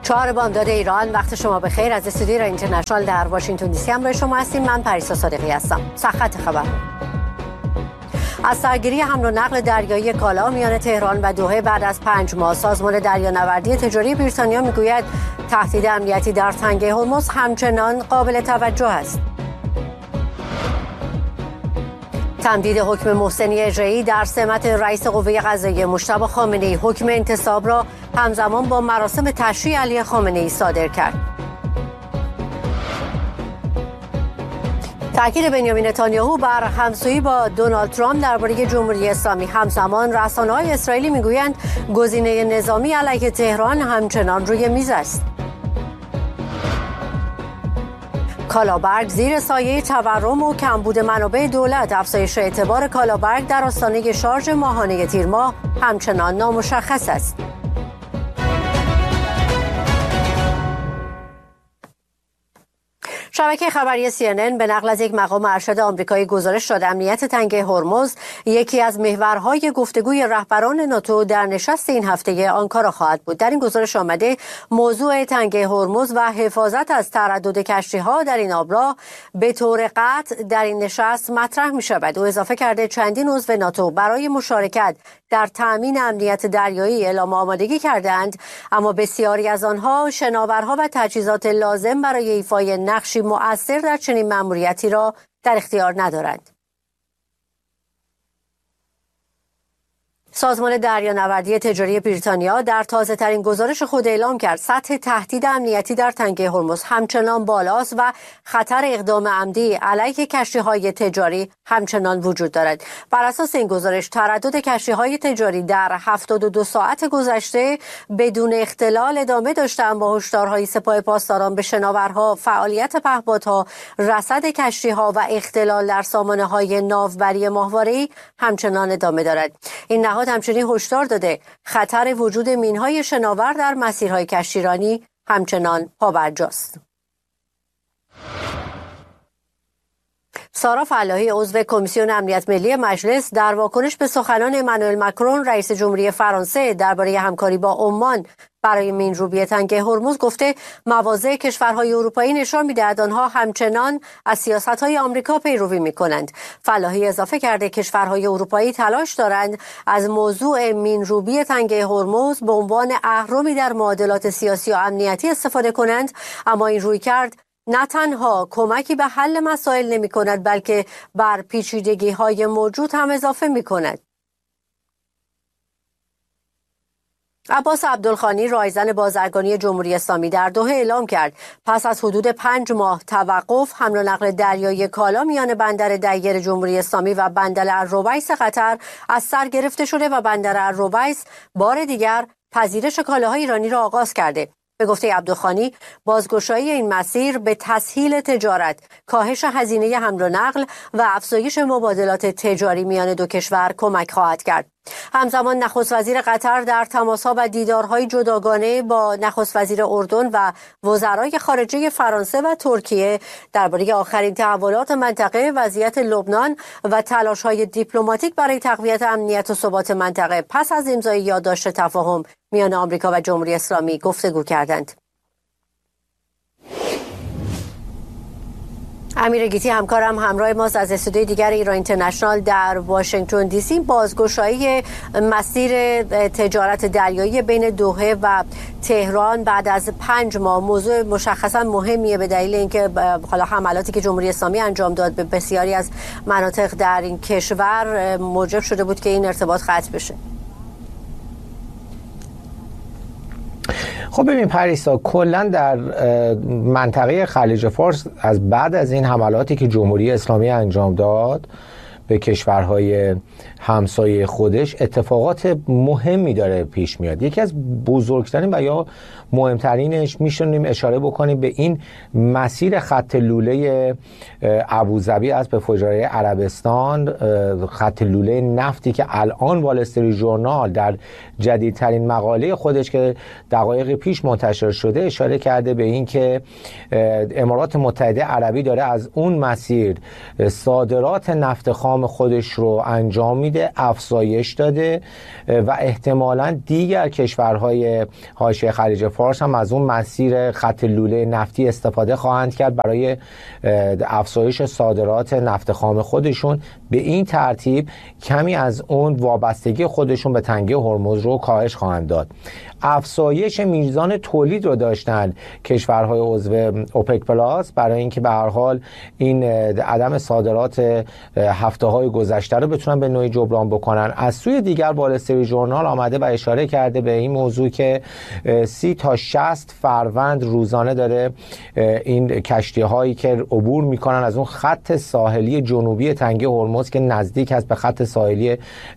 4 بامداد ایران، وقت شما بخیر. از استودیو ایران اینترنشنال در واشنگتن دی سی همراه شما هستیم. من پریسا صادقی هستم. سرخط خبر: از سرگیری حمل و نقل دریایی کالا میان تهران و دوحه بعد از 5 ماه، سازمان دریانوردی تجاری بریتانیا میگوید تهدید امنیتی در تنگه هرمز همچنان قابل توجه است. تمدید حکم محسنی اجرایی در سمت رئیس قوه قضاییه مجتبی خامنه‌ای حکم انتصاب را همزمان با مراسم تشییع علی خامنه‌ای صادر کرد. تاکید بنیامین نتانیاهو بر همسویی با دونالد ترامپ درباره جمهوری اسلامی. همزمان رسانه‌های اسرائیلی میگویند گزینه نظامی علیه تهران همچنان روی میز است. کالابرگ زیر سایه تورم و کمبود منابع دولت، افزایش اعتبار کالابرگ در آستانه شارژ ماهانه تیر ماه همچنان نامشخص است. شبکه خبری CNN به نقل از یک مقام ارشد آمریکایی گزارش داد امنیت تنگه هرمز یکی از محورهای گفتگوی رهبران ناتو در نشست این هفته آنکارا خواهد بود. در این گزارش آمده موضوع تنگه هرمز و حفاظت از تردد کشتی‌ها در این آبراه به طور قطع در این نشست مطرح می شود. او اضافه کرده چندین عضو ناتو برای مشارکت در تأمین امنیت دریایی اعلام آمادگی کردند، اما بسیاری از آنها شناورها و تجهیزات لازم برای ایفای نقشی مؤثر در چنین مأموریتی را در اختیار ندارند. سازمان دریانوردی تجاری بریتانیا در تازه‌ترین گزارش خود اعلام کرد سطح تهدید امنیتی در تنگه هرمز همچنان بالاست و خطر اقدام عمدی علیه کشتی‌های تجاری همچنان وجود دارد. بر اساس این گزارش تردد کشتی‌های تجاری در 72 ساعت گذشته بدون اختلال ادامه داشته، اما با هشدارهای سپاه پاسداران به شناورها، فعالیت پهپادها، رصد کشتی‌ها و اختلال در سامانه‌های ناوبری ماهواره‌ای همچنان ادامه دارد. این نهاد همچنین هشدار داده خطر وجود مین‌های شناور در مسیرهای کشتیرانی همچنان پابرجاست. سارا فلاحی عضو کمیسیون امنیت ملی مجلس در واکنش به سخنان امانوئل مکرون رئیس جمهوری فرانسه درباره همکاری با عمان برای مین‌روبی تنگه هرمز گفته مواضع کشورهای اروپایی نشان می‌دهد آنها همچنان از سیاست‌های آمریکا پیروی می‌کنند. فلاحی اضافه کرده کشورهای اروپایی تلاش دارند از موضوع مین‌روبی تنگه هرمز به عنوان اهرمی در معادلات سیاسی و امنیتی استفاده کنند، اما این رویکرد نه تنها کمکی به حل مسائل نمی‌کند بلکه بر پیچیدگی‌های موجود هم اضافه می‌کند. عباس عبدالخانی رایزن بازرگانی جمهوری اسلامی در دوحه اعلام کرد پس از حدود 5 ماه توقف حمل و نقل دریایی کالا میان بندر دیر جمهوری اسلامی و بندر الرویس قطر از سر گرفته شده و بندر الرویس بار دیگر پذیرش کالاهای ایرانی را آغاز کرده. به گفته عبدالخانی بازگشایی این مسیر به تسهیل تجارت، کاهش هزینه حمل و نقل و افزایش مبادلات تجاری میان دو کشور کمک خواهد کرد. همزمان نخست وزیر قطر در تماس‌ها و دیدارهای جداگانه با نخست وزیر اردن و وزرای خارجه فرانسه و ترکیه درباره آخرین تحولات منطقه، وضعیت لبنان و تلاش‌های دیپلماتیک برای تقویت امنیت و ثبات منطقه پس از امضای یادداشت تفاهم میان آمریکا و جمهوری اسلامی گفتگو کردند. امیر گیتی همکارم همراه ماست از استودیوی دیگر ایران اینترنشنال در واشنگتن دی سی. بازگشایی مسیر تجارت دریایی بین دوحه و تهران بعد از 5 ماه موضوع مشخصا مهمیه به دلیل اینکه حالا حملاتی که جمهوری اسلامی انجام داد به بسیاری از مناطق در این کشور موجب شده بود که این ارتباط قطع بشه. خب ببین پریسا، کلا در منطقه خلیج فارس از بعد از این حملاتی که جمهوری اسلامی انجام داد به کشورهای همسایه خودش اتفاقات مهمی داره پیش میاد. یکی از بزرگترین و یا مهمترینش میشونیم اشاره بکنیم به این مسیر خط لوله ابوظبی از به فجایع عربستان، خط لوله نفتی که الان وال استریت ژورنال در جدیدترین مقاله خودش که دقایق پیش منتشر شده اشاره کرده به این که امارات متحده عربی داره از اون مسیر صادرات نفت خام خام خودش رو انجام میده، افزایش داده و احتمالاً دیگر کشورهای حاشیه خلیج فارس هم از اون مسیر خط لوله نفتی استفاده خواهند کرد برای افزایش صادرات نفت خام خودشون. به این ترتیب کمی از اون وابستگی خودشون به تنگه هرمز رو کاهش خواهند داد. افزایش میزان تولید رو داشتن کشورهای عضو اوپک پلاس برای اینکه به هر حال این عدم صادرات هفته‌های گذشته رو بتونن به نوعی جبران بکنن. از سوی دیگر وال استریت ژورنال آمده و اشاره کرده به این موضوع که 30 تا 60 فروند روزانه داره این کشتی هایی که عبور میکنن از اون خط ساحلی جنوبی تنگه هرمز که نزدیک است به خط ساحلی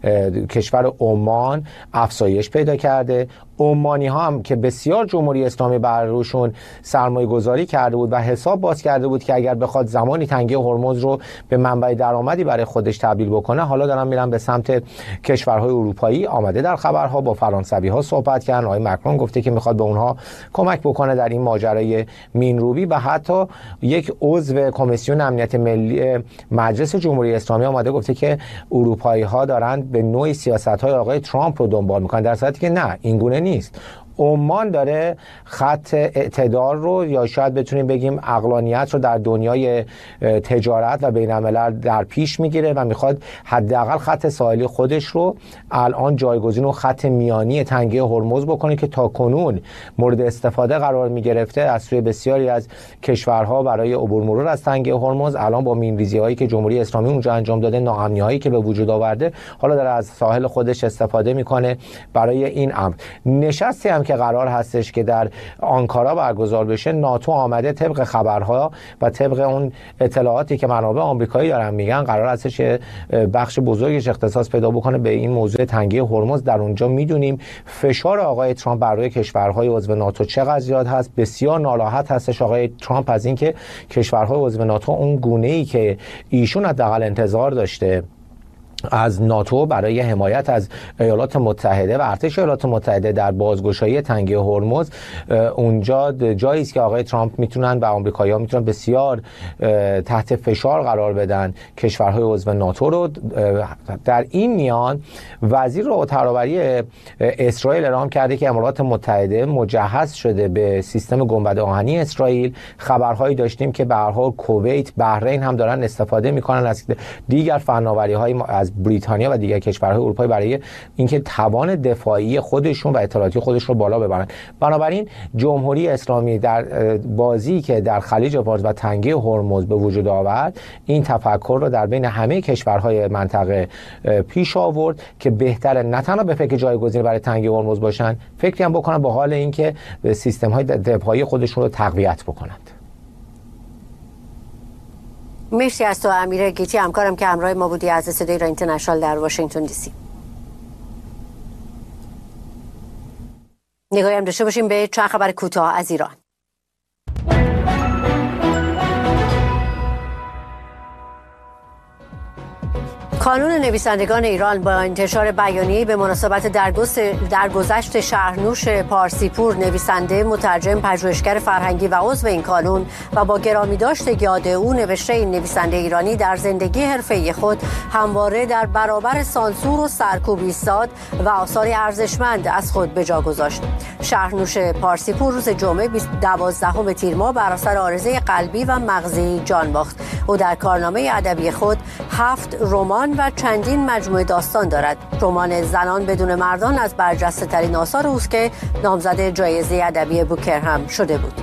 کشور عمان افزایش پیدا کرده. عمانی ها هم که بسیار جمهوری اسلامی بر روشون سرمایه گذاری کرده بود و حساب باز کرده بود که اگر بخواد زمانی تنگه هرمز رو به منبع درآمدی برای خودش تبدیل بکنه، حالا دارن میرن به سمت کشورهای اروپایی. آمده در خبرها با فرانسوی ها صحبت کردن، آقای مکرون گفته که میخواد به اونها کمک بکنه در این ماجرای مینروبی و حتی یک عضو کمیسیون امنیت ملی مجلس جمهوری اسلامی آمده گفته که اروپایی ها دارن به نوعی سیاست های آقای ترامپ رو دنبال میکنن، در صورتی که نه، این گونه نیست. عمان داره خط اعتدال رو یا شاید بتونیم بگیم عقلانیت رو در دنیای تجارت و بین الملل در پیش میگیره و میخواد حداقل خط ساحلی خودش رو الان جایگزین و خط میانی تنگه هرمز بکنه که تاکنون مورد استفاده قرار میگرفته از سوی بسیاری از کشورها برای عبور مرور از تنگه هرمز. الان با مینریزی هایی که جمهوری اسلامی اونجا انجام داده، ناامنی هایی که به وجود آورده، حالا داره از ساحل خودش استفاده میکنه برای این امر. نشستی هم که قرار هستش که در آنکارا برگزار بشه، ناتو آمده طبق خبرها و طبق اون اطلاعاتی که منابع آمریکایی دارن میگن قرار هستش بخش بزرگش اختصاص پیدا بکنه به این موضوع تنگه هرمز. در اونجا میدونیم فشار آقای ترامپ بر روی کشورهای عضو ناتو چقدر زیاد هست. بسیار ناراحت هستش آقای ترامپ از اینکه کشورهای عضو ناتو اون گونه‌ای که ایشون حداقل انتظار داشته از ناتو برای حمایت از ایالات متحده و ارتش ایالات متحده در بازگشایی تنگه هرمز، اونجا جایی است که آقای ترامپ میتونن و آمریکایی‌ها میتونن بسیار تحت فشار قرار بدن کشورهای عضو ناتو رو. در این میان وزیر ترابری اسرائیل اعلام کرده که امارات متحده مجهز شده به سیستم گنبد آهنی اسرائیل. خبرهایی داشتیم که به هر حال کویت، بحرین هم دارن استفاده میکنن از دیگر فناوری‌های از بریتانیا و دیگر کشورهای اروپایی برای اینکه توان دفاعی خودشون و اطلاعاتی خودش رو بالا ببرن. بنابراین جمهوری اسلامی در بازی که در خلیج فارس و تنگه هرمز به وجود آورد، این تفکر رو در بین همه کشورهای منطقه پیش آورد که بهتره نه تنها به فکر جایگزین برای تنگه هرمز باشن، فکری هم بکنن با حال اینکه سیستم‌های دفاعی خودشون رو تقویت بکنند. مرسی از تو امیر گیتی، همکارم که همراه ما بودی از صدای ایران اینترنشنال در واشنگتن دی سی. نگاهی هم داشته باشیم به چند خبر کوتاه از ایران. کانون نویسندگان ایران با انتشار بیانیه‌ای به مناسبت درگذشت شهرنوش پارسیپور، نویسنده، مترجم، پژوهشگر فرهنگی و عضو این کانون و با گرامی داشت یاد او نوشته، این نویسنده ایرانی در زندگی حرفه‌ای خود همواره در برابر سانسور و سرکوب ایستاد و آثاری ارزشمند از خود به جا گذاشت. شهرنوش پارسیپور روز جمعه 12 تیر ماه بر اثر عارضه قلبی و مغزی جان باخت. او در کارنامه ادبی خود 7 رمان و چندین مجموعه داستان دارد. رمان زنان بدون مردان از برجسته ترین آثار اوست که نامزد جایزه ادبی بوکر هم شده بود.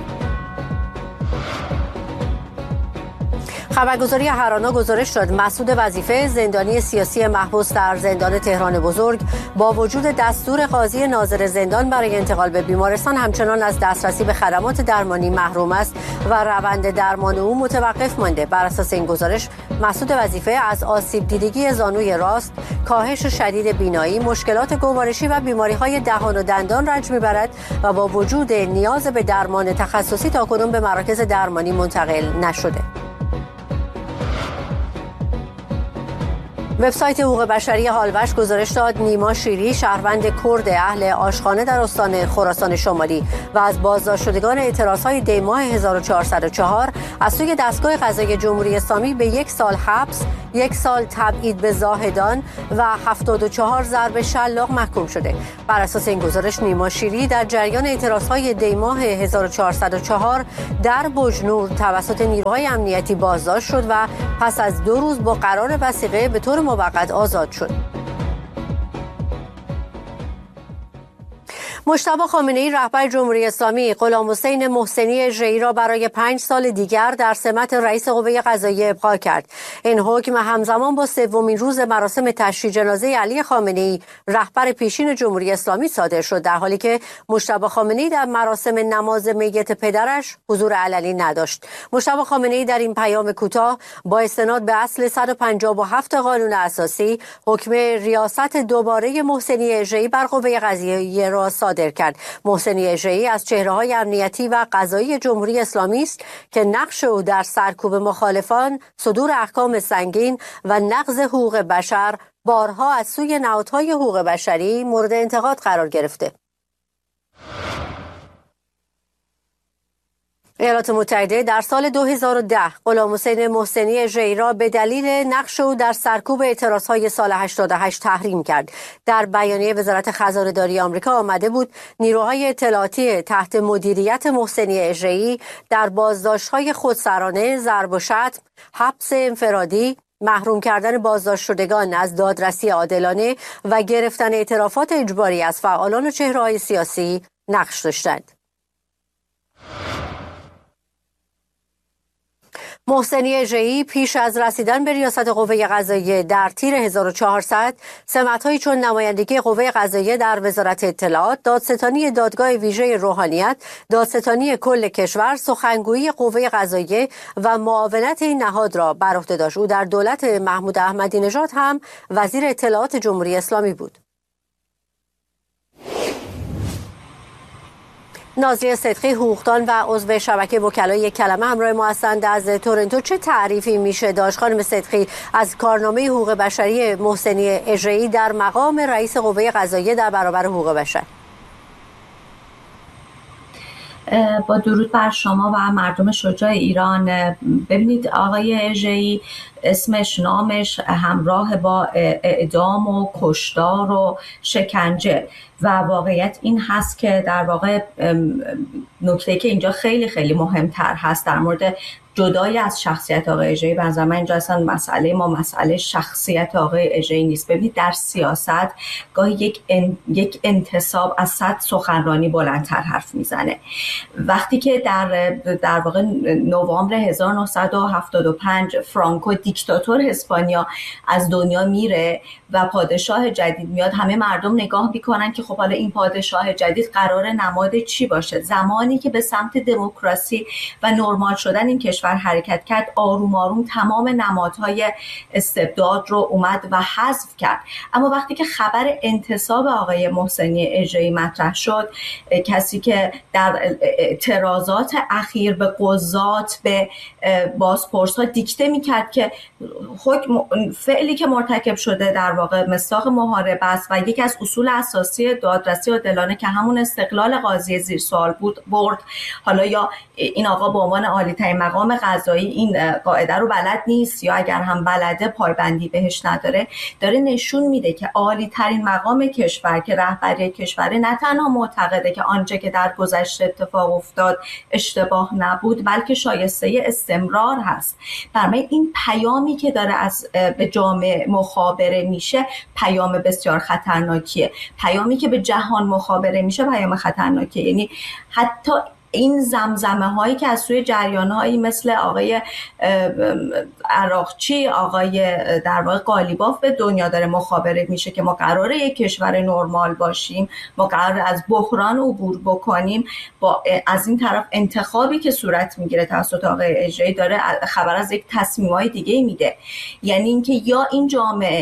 خبرگزاری هرانا گزارش داد مسعود وظیفه، زندانی سیاسی محبوس در زندان تهران بزرگ، با وجود دستور قاضی ناظر زندان برای انتقال به بیمارستان همچنان از دسترسی به خدمات درمانی محروم است و روند درمان او متوقف مانده. بر اساس این گزارش مسعود وظیفه از آسیب دیدگی زانوی راست، کاهش شدید بینایی، مشکلات گوارشی و بیماری‌های دهان و دندان رنج می‌برد و با وجود نیاز به درمان تخصصی تاکنون به مراکز درمانی منتقل نشده. وبسایت حقوق بشری هالوش گزارش داد نیما شیری شهروند کرد اهل آشخانه در استان خراسان شمالی و از بازداشت شدگان اعتراضهای دی ماه 1404 از سوی دستگاه قضایی جمهوری اسلامی به 1 سال حبس، 1 سال تبعید به زاهدان و 74 ضرب شلاق محکوم شده. بر اساس این گزارش نیما شیری در جریان اعتراضهای دی ماه 1404 در بوجنور توسط نیروهای امنیتی بازداشت شد و پس از 2 روز با قرار وثیقه به طور موقت آزاد شد. مجتبی خامنه‌ای رهبر جمهوری اسلامی غلامحسین محسنی ژئی را برای 5 سال دیگر در سمت رئیس قوه قضاییه ابقا کرد. این حکم همزمان با 3مین روز مراسم تشییع جنازه علی خامنه‌ای رهبر پیشین جمهوری اسلامی صادر شد، در حالی که مجتبی خامنه‌ای در مراسم نماز میت پدرش حضور علنی نداشت. مجتبی خامنه‌ای در این پیام کوتاه با استناد به اصل 157 قانون اساسی حکم ریاست دوباره محسنی ژئی بر قوه قضاییه را صادر کرد. محسنی ژئی از چهره‌های امنیتی و قضایی جمهوری اسلامی است که نقش او در سرکوب مخالفان، صدور احکام سنگین و نقض حقوق بشر بارها از سوی نهادهای حقوق بشری مورد انتقاد قرار گرفته. ایالات متحده در سال 2010 غلامحسین محسنی ژئی را به دلیل نقش او در سرکوب اعتراضهای سال 88 تحریم کرد. در بیانیه وزارت خزانه‌داری آمریکا آمده بود نیروهای اطلاعاتی تحت مدیریت محسنی ژئی در بازداشت‌های خودسرانه، ضرب و شتم، حبس انفرادی، محروم کردن بازداشت شدگان از دادرسی عادلانه و گرفتن اعترافات اجباری از فعالان و چهره‌های سیاسی نقش داشتند. محسنی ژئی پیش از رسیدن به ریاست قوه قضاییه در تیر 1400 سمت‌هایی چون نمایندگی قوه قضاییه در وزارت اطلاعات، دادستانی دادگاه ویژه روحانیت، دادستانی کل کشور، سخنگویی قوه قضاییه و معاونت این نهاد را بر عهده داشت. او در دولت محمود احمدی نژاد هم وزیر اطلاعات جمهوری اسلامی بود. ناظری صدقی حقوقدان و عضو شبکه وکلای یک کلمه همراه ما هستند از تورنتو. چه تعریفی میشه داشت خانم صدقی از کارنامه حقوق بشری محسنی ژئی در مقام رئیس قوه قضاییه در برابر حقوق بشر؟ با درود بر شما و مردم شجاع ایران. ببینید آقای ژئی اسمش، نامش همراه با اعدام و کشتار و شکنجه و واقعیت این هست که در واقع نکته که اینجا خیلی خیلی مهمتر هست در مورد جدای از شخصیت آقای ژئی، به نظر من اینجا اصلا مسئله شخصیت آقای ژئی نیست. ببینید در سیاست گاهی یک انتصاب از 100 سخنرانی بلندتر حرف میزنه. وقتی که در واقع نوامبر 1975 فرانکو دیکتاتور اسپانیا از دنیا میره و پادشاه جدید میاد، همه مردم نگاه میکنن که خب حالا این پادشاه جدید قرار نماد چی باشه. زمانی که به سمت دموکراسی و نرمال شدن این کشور حرکت کرد، آروم آروم تمام نمادهای استبداد رو اومد و حذف کرد. اما وقتی که خبر انتصاب آقای محسنی ژئی مطرح شد، کسی که در اعتراضات اخیر به قضات، به بازپرس‌ها دیکته میکرد که حکم فعلی که مرتکب شده در واقع مصداق محاربه است و یکی از اصول اساسی دادرسی عادلانه که همون استقلال قاضی زیر سوال برد. حالا یا این آقا به عنوان عالی‌ترین مقام قضایی این قاعده رو بلد نیست یا اگر هم بلده پایبندی بهش نداره، داره نشون میده که عالی‌ترین مقام کشور که رهبری کشور نه تنها معتقده که آنچه که در گذشته اتفاق افتاد اشتباه نبود، بلکه شایسته استمرار هست. برای این پیامی که داره به جامعه مخابره میشه پیام بسیار خطرناکیه. پیامی که به جهان مخابره میشه پیام خطرناکیه. یعنی حتی این زمزمه هایی که از سوی جریان هایی مثل آقای عراقچی، آقای در واقع قالیباف به دنیا داره مخابره میشه که ما قراره یک کشور نرمال باشیم، ما قراره از بحران عبور بکنیم، با از این طرف انتخابی که صورت میگیره توسط آقای ژئی داره خبر از یک تصمیمای دیگه میده. یعنی اینکه یا این جامعه،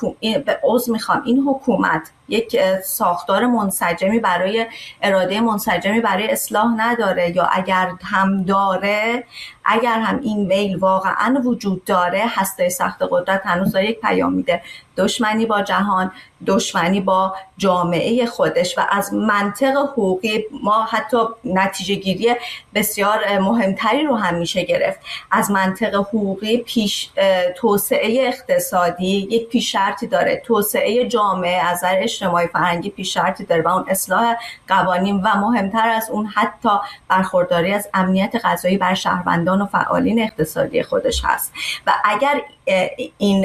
این حکومت یک ساختار منسجمی برای اراده منسجمی برای اصلاح نداره، یا اگر هم داره اگر هم این میل واقعا وجود داره، هسته سخت قدرت هنوز یک پیام میده: دشمنی با جهان، دشمنی با جامعه خودش. و از منطق حقوقی ما حتی نتیجه گیری بسیار مهمتری رو هم میشه گرفت. از منطق حقوقی توسعه اقتصادی یک پیش شرطی داره، توسعه جامعه از نظر اجتماعی فرهنگی پیش شرطی داره و اون اصلاح قوانین و مهمتر از اون حتی برخورداری از امنیت غذایی بر شهروندان و فعالین اقتصادی خودش هست. و اگر این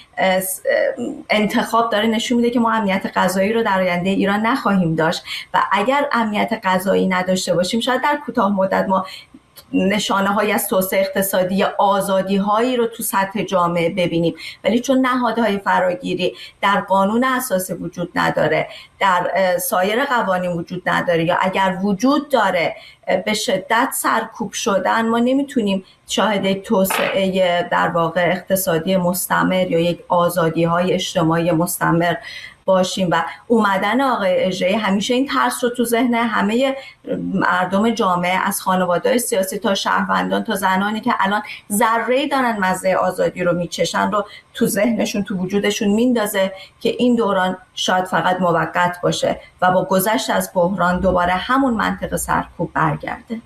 انتخاب داره نشون میده که ما امنیت غذایی رو در آینده ایران نخواهیم داشت و اگر امنیت غذایی نداشته باشیم شاید در کوتاه مدت ما نشانه هایی از توسعه اقتصادی یا آزادی هایی رو تو سطح جامعه ببینیم، ولی چون نهادهای فراگیری در قانون اساسی وجود نداره، در سایر قوانین وجود نداره یا اگر وجود داره به شدت سرکوب شدن، ما نمیتونیم شاهد یک توسعه در واقع اقتصادی مستمر یا یک آزادی های اجتماعی مستمر باشیم. و اومدن آقای اژه‌ای همیشه این ترس رو تو ذهن همه مردم جامعه، از خانواده‌های سیاسی تا شهروندان تا زنانی که الان ذره‌ای دارن مزه آزادی رو میچشن رو تو ذهنشون، تو وجودشون میندازه که این دوران شاید فقط موقت باشه و با گذشت از بحران دوباره همون منطق سرکوب برگرده.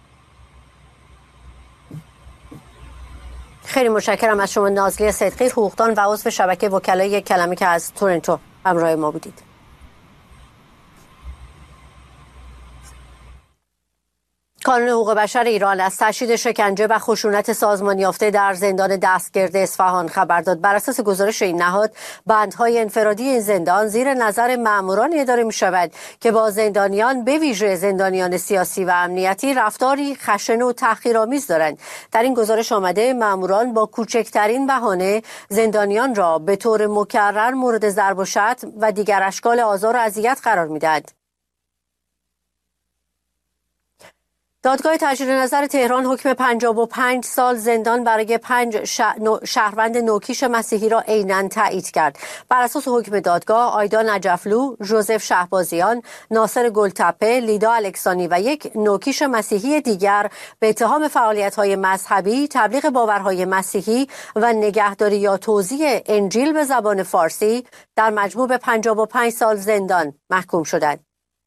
خیلی متشکرم از شما نازلی صدقی، حقوقدان و عضو شبکه وکلای کلمه که از تورنتو همراه ما بودید. کانون حقوق بشر ایران از تشدید شکنجه و خشونت سازمان یافته در زندان دستگرد اصفهان خبر داد. بر اساس گزارش این نهاد، بندهای انفرادی این زندان زیر نظر ماموران اداره می شود که با زندانیان به ویژه زندانیان سیاسی و امنیتی رفتاری خشن و تحقیرآمیز دارند. در این گزارش آمده ماموران با کوچکترین بهانه زندانیان را به طور مکرر مورد ضرب و شتم و دیگر اشکال آزار و اذیت قرار می‌دهند. دادگاه تجدید نظر تهران حکم 55 سال زندان برای 5 شهروند نوکیش مسیحی را عیناً تایید کرد. بر اساس حکم دادگاه، آیدا نجفلو، ژوزف شهبازیان، ناصر گلتپه، لیدا الکسانی و یک نوکیش مسیحی دیگر به اتهام فعالیت‌های مذهبی، تبلیغ باورهای مسیحی و نگهداری یا توزیع انجیل به زبان فارسی در مجموع به 55 سال زندان محکوم شدند.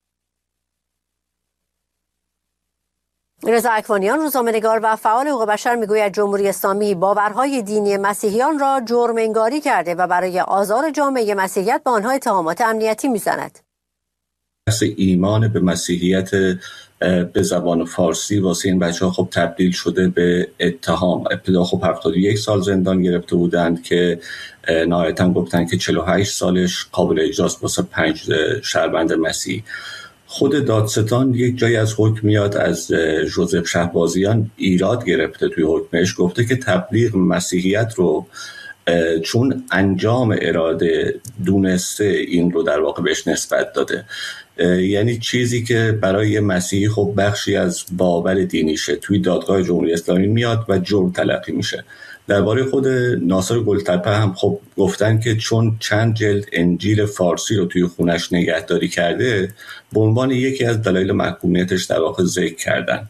رضا اکوانیان، روزنامه‌نگار و فعال حقوق بشر، میگوید جمهوری اسلامی باورهای دینی مسیحیان را جرم انگاری کرده و برای آزار جامعه مسیحیت به آنها اتهامات امنیتی میزند. بحث ایمان به مسیحیت به زبان فارسی واسه این بچه‌ها خب تبدیل شده به اتهام. ابتدا خب 71 سال زندان گرفته بودند که نهایتاً گفتن که 48 سالش قابل اجراست واسه 5 شهروند مسیحی. خود دادستان یک جایی از حکم میاد از ژوزف شهبازیان ایراد گرفته توی حکمش، گفته که تبلیغ مسیحیت رو چون انجام اراده دونسته این رو در واقع بهش نسبت داده، یعنی چیزی که برای مسیحی خب بخشی از باور دینیشه توی دادگاه جمهوری اسلامی میاد و جرم تلقی میشه. درباره خود ناصر گلتپه هم خب گفتن که چون چند جلد انجیل فارسی رو توی خونش نگهداری کرده به عنوان یکی از دلایل محکومیتش در واقع ذکر کردن.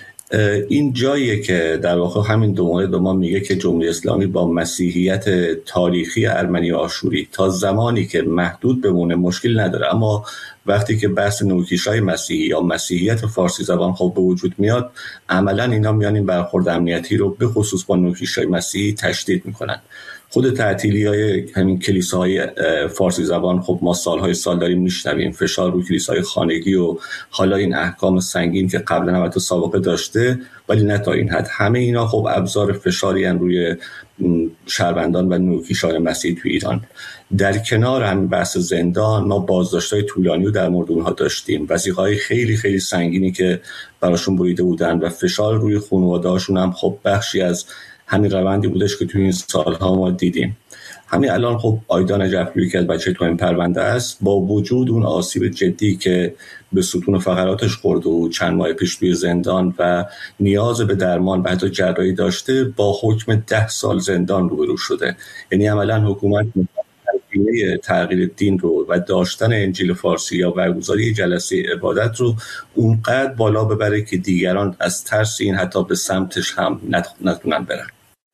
این جاییه که در واقع همین دو مورد به ما میگه که جمهوری اسلامی با مسیحیت تاریخی ارمنی و آشوری تا زمانی که محدود بمونه مشکل نداره، اما وقتی که بحث نوکیشای مسیحی یا مسیحیت فارسی زبان خب به وجود میاد، عملا اینا میان این برخورد امنیتی رو به خصوص با نوکیشای مسیحی تشدید میکنن. خود تعطیلی‌های همین کلیساهای فارسی زبان خب ما سالهای سال داریم میشنویم، فشار روی کلیساهای خانگی و حالا این احکام سنگین که قبلا هم تو سابقه داشته، ولی نه تا این حد. همه اینا خب ابزار فشاری ان روی شهروندان و نوکیشان مسیحی تو ایران. در کنار هم بحث زندان، ما بازداشت‌های طولانی رو در مورد اونها داشتیم، وثیقه‌های خیلی خیلی سنگینی که براشون بریده بودن و فشار روی خانواده‌هاشون هم خب بخشی از همین روندی بودش که توی این سالها ما دیدیم. همین الان خب آیدا نجفلویی که از بچه تو این پرونده است، با وجود اون آسیب جدی که به ستون فقراتش خورده و چند ماه پیش توی زندان و نیاز به درمان و حتی جراحی داشته، با حکم 10 سال زندان روبرو شده. یعنی عملا حکومت زمینه تغییر دین رو و داشتن انجیل فارسی یا برگزاری جلسه عبادت رو اونقدر بالا ببره که دیگران از ترس این حتی به سمتش هم نتونن برن.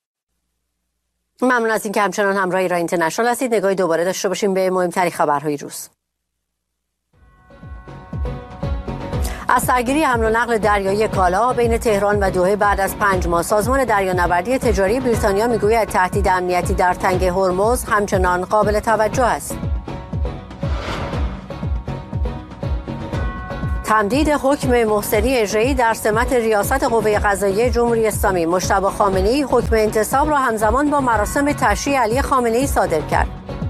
ممنون از اینکه همچنان همراه ایران اینترنشنال هستید. نگاهی دوباره داشته باشیم به مهمترین خبرهای روز. از سرگیری حمل و نقل دریایی کالا بین تهران و دوحه بعد از 5 ماه، سازمان دریانوردی تجاری بریتانیا میگوید تهدید امنیتی در تنگه هرمز همچنان قابل توجه است. تمدید حکم محسنی اجرایی در سمت ریاست قوه قضاییه جمهوری اسلامی. مجتبی خامنه‌ای حکم انتصاب را همزمان با مراسم تشییع علی خامنه‌ای صادر کرد.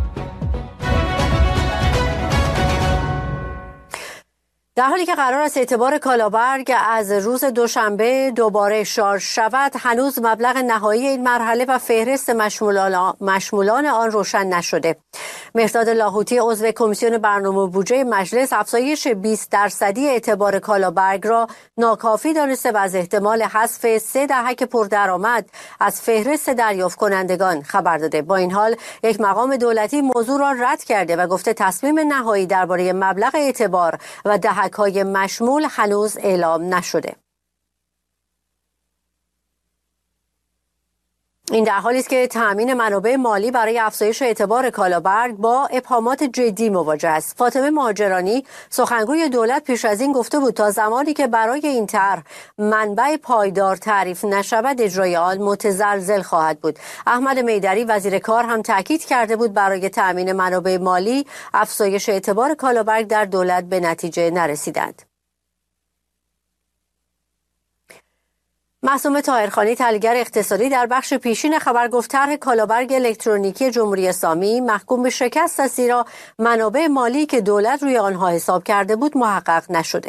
در حالی که قرار است اعتبار کالابرگ از روز دوشنبه دوباره شارژ شود، هنوز مبلغ نهایی این مرحله و فهرست مشمولان آن روشن نشده. مهرداد لاهوتی عضو کمیسیون برنامه بودجه مجلس افزایش 20% اعتبار کالابرگ را ناکافی دانسته و از احتمال حذف 3 دهک پردرآمد از فهرست دریافت کنندگان خبر داده. با این حال یک مقام دولتی موضوع را رد کرده و گفته تصمیم نهایی درباره مبلغ اعتبار و دهک‌های مشمول هنوز اعلام نشده. این در حالی است که تأمین منابع مالی برای افزایش اعتبار کالابرگ با ابهامات جدی مواجه است. فاطمه مهاجرانی سخنگوی دولت پیش از این گفته بود تا زمانی که برای این طرح منبع پایدار تعریف نشود اجرای آن متزلزل خواهد بود. احمد میدری وزیر کار هم تاکید کرده بود برای تأمین منابع مالی افزایش اعتبار کالابرگ در دولت به نتیجه نرسیدند. معصومه طاهرخانی تحلیلگر اقتصادی در بخش پیشین خبر گفت طرح کالابرگ الکترونیکی جمهوری اسلامی محکوم به شکست است، زیرا منابع مالی که دولت روی آنها حساب کرده بود محقق نشده.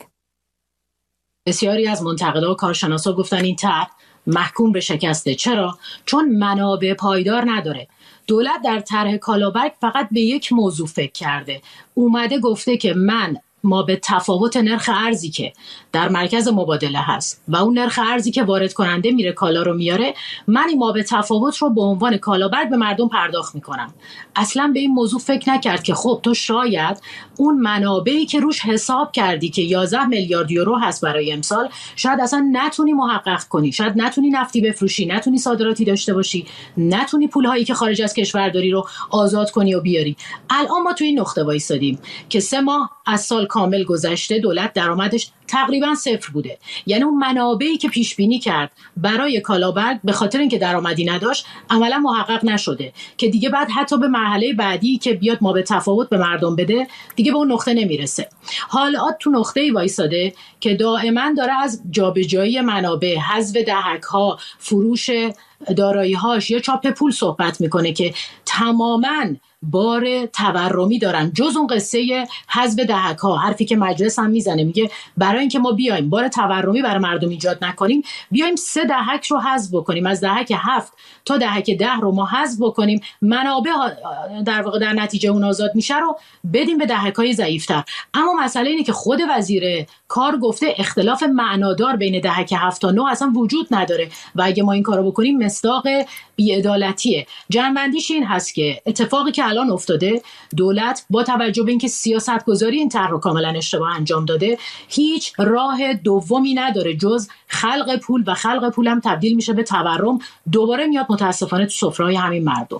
بسیاری از منتقدا و کارشناسا گفتن این طرح محکوم به شکسته. چرا؟ چون منابع پایدار نداره. دولت در طرح کالابرگ فقط به یک موضوع فکر کرده. اومده گفته که ما به تفاوت نرخ ارزی که در مرکز مبادله هست و اون نرخ ارزی که وارد کننده میره کالا رو میاره، من این ما به تفاوت رو به عنوان کالابرگ به مردم پرداخت میکنم. اصلا به این موضوع فکر نکرد که خب تو شاید اون منابعی که روش حساب کردی که 11 میلیارد یورو هست برای امسال، شاید اصلا نتونی محقق کنی، شاید نتونی نفتی بفروشی، نتونی صادراتی داشته باشی، نتونی پولهایی که خارج از کشور داری رو آزاد کنی و بیاری. الان ما تو این نقطه وایسادیم که 3 ماه از سال کامل گذشته، دولت درآمدش تقریبا صفر بوده. یعنی اون منابعی که پیش بینی کرد برای کالابرگ به خاطر اینکه درآمدی نداشت عملا محقق نشده، که دیگه بعد حتی به مرحله بعدی که بیاد ما به تفاوت به مردم بده دیگه به اون نقطه نمیرسه. حالا تو نقطه‌ای وایساده که دائما داره از جابجایی منابع، حذف دهک‌ها، فروش دارایی‌هاش یا چاپ پول صحبت میکنه که تماماً بار تورمی دارن، جز اون قصه حذف دهک‌ها. حرفی که مجلس هم میزنه، میگه برای اینکه ما بیایم بار تورمی برای مردم ایجاد نکنیم، بیایم 3 دهک رو حذف بکنیم، از دهک 7 تا دهک 10 رو ما حذف بکنیم، منابع در واقع در نتیجه اون آزاد میشه رو بدیم به دهک‌های ضعیف‌تر. اما مسئله اینه که خود وزیر کار گفته اختلاف معنادار بین دهک 7 تا 9 اصلا وجود نداره و اگه ما این کارو بکنیم مصداق بی‌عدالتیه. جنبندیش این هست که اتفاقی که الان افتاده، دولت با توجه به اینکه سیاست‌گذاری این طرح رو کاملا اشتباه انجام داده، هیچ راه دومی نداره جز خلق پول و خلق پول هم تبدیل میشه به تورم، دوباره میاد متاسفانه تو سفره‌های همین مردم.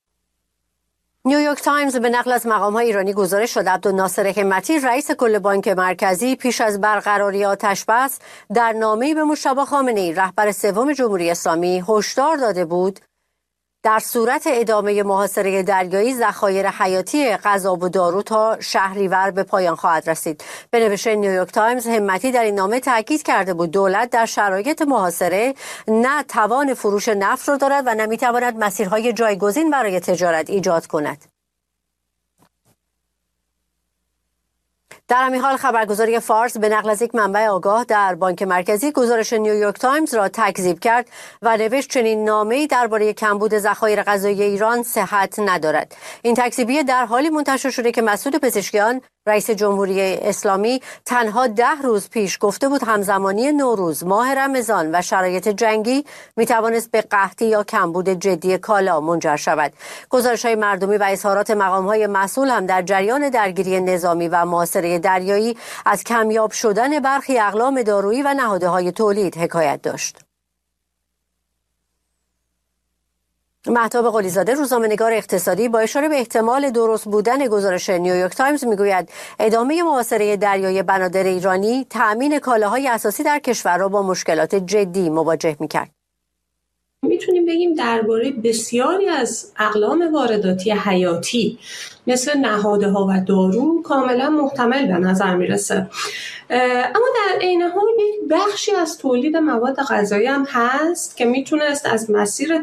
نیویورک تایمز به نقل از مقام‌های ایرانی گزارش داد عبدالناصر همتی رئیس کل بانک مرکزی پیش از برقراری آتش بس در نامه‌ای به مجتبی خامنه‌ای رهبر سوم جمهوری اسلامی هشدار داده بود در صورت ادامه محاصره دریایی ذخایر حیاتی غذا و دارو تا شهریور به پایان خواهد رسید. به نوشته نیویورک تایمز همتی در این نامه تاکید کرده بود دولت در شرایط محاصره نه توان فروش نفت را دارد و نه می‌تواند مسیرهای جایگزین برای تجارت ایجاد کند. در همین حال خبرگزاری فارس به نقل از یک منبع آگاه در بانک مرکزی گزارش نیویورک تایمز را تکذیب کرد و نوشت چنین نامه‌ای درباره کمبود ذخایر غذایی ایران صحت ندارد. این تکذیبیه در حالی منتشر شده که مسئول پزشکیان رئیس جمهوری اسلامی تنها 10 روز پیش گفته بود همزمانی نوروز، ماه رمضان و شرایط جنگی میتوانست به قحطی یا کمبود جدی کالا منجر شود. گزارش‌های مردمی و اظهارات مقام‌های مسئول هم در جریان درگیری نظامی و محاصره دریایی از کمیاب شدن برخی اقلام دارویی و نهادهای تولید حکایت داشت. مهتاب قلیزاده، روزنامه‌نگار اقتصادی، با اشاره به احتمال درست بودن گزارش نیویورک تایمز میگوید ادامه محاصره دریایی بنادر ایرانی تأمین کالاهای اساسی در کشور را با مشکلات جدی مواجه می‌کرد. میتونیم بگیم درباره بسیاری از اقلام وارداتی حیاتی مثل نهادها و دارو کاملا محتمل به نظر میرسه. اما در عین حال یک بخشی از تولید مواد غذایی هم هست که میتونست از مسیر